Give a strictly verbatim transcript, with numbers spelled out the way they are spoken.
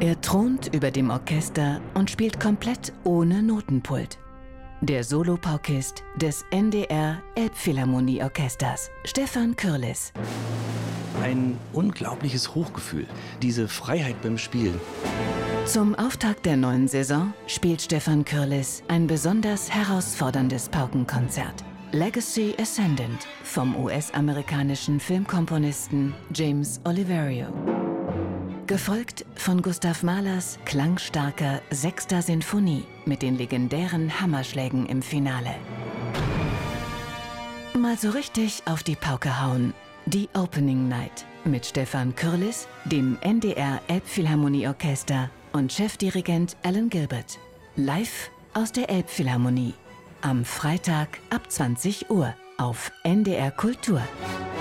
Er thront über dem Orchester und spielt komplett ohne Notenpult. Der Solopaukist des N D R Elbphilharmonieorchesters, Stefan Kürlis. Ein unglaubliches Hochgefühl, diese Freiheit beim Spielen. Zum Auftakt der neuen Saison spielt Stefan Kürlis ein besonders herausforderndes Paukenkonzert. Legacy Ascendant vom U S-amerikanischen Filmkomponisten James Oliverio. Gefolgt von Gustav Mahlers klangstarker Sechster Sinfonie mit den legendären Hammerschlägen im Finale. Mal so richtig auf die Pauke hauen. Die Opening Night mit Stefan Kürlis, dem N D R Elbphilharmonieorchester und Chefdirigent Alan Gilbert. Live aus der Elbphilharmonie. Am Freitag ab zwanzig Uhr auf N D R Kultur.